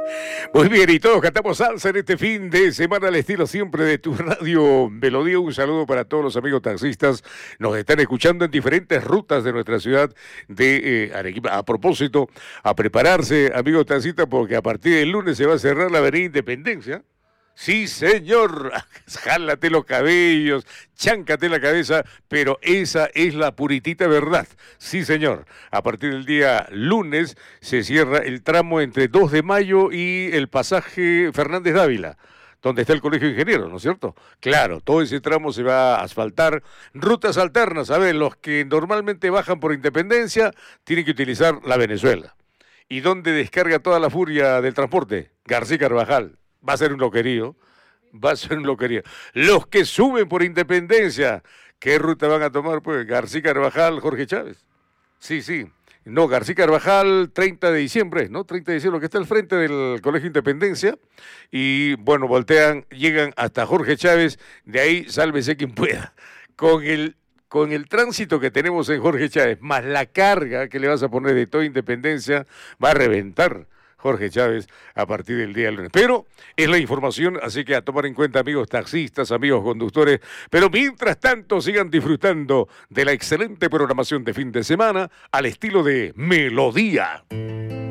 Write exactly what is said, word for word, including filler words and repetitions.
Muy bien, y todos cantamos salsa en este fin de semana al estilo siempre de tu radio Melodía. Un saludo para todos los amigos taxistas. Nos están escuchando en diferentes rutas de nuestra ciudad de eh, Arequipa. A propósito, a prepararse, amigos taxistas, porque a partir del lunes se va a cerrar la avenida Independencia. Sí, señor, jálate los cabellos, cháncate la cabeza, pero esa es la puritita verdad. Sí, señor, a partir del día lunes se cierra el tramo entre dos de mayo y el pasaje Fernández Dávila, donde está el Colegio de Ingenieros, ¿no es cierto? Claro, todo ese tramo se va a asfaltar. Rutas alternas, a ver, los que normalmente bajan por Independencia tienen que utilizar la Venezuela. ¿Y dónde descarga toda la furia del transporte? García Carvajal. Va a ser un loquerío, va a ser un loquerío. Los que suben por Independencia, ¿qué ruta van a tomar? Pues García Carvajal, Jorge Chávez. Sí, sí. No, García Carvajal, treinta de diciembre, ¿no? treinta de diciembre, que está al frente del Colegio Independencia. Y bueno, voltean, llegan hasta Jorge Chávez, de ahí sálvese quien pueda. Con el, con el tránsito que tenemos en Jorge Chávez, más la carga que le vas a poner de toda Independencia, va a reventar Jorge Chávez a partir del día lunes. Pero es la información, así que a tomar en cuenta, amigos taxistas, amigos conductores. Pero mientras tanto, sigan disfrutando de la excelente programación de fin de semana al estilo de Melodía.